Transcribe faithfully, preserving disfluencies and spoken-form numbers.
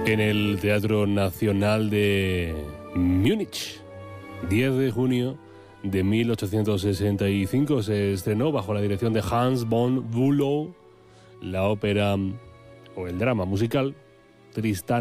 en el Teatro Nacional de Múnich. diez de junio de mil ochocientos sesenta y cinco se estrenó bajo la dirección de Hans von Bülow la ópera o el drama musical Tristán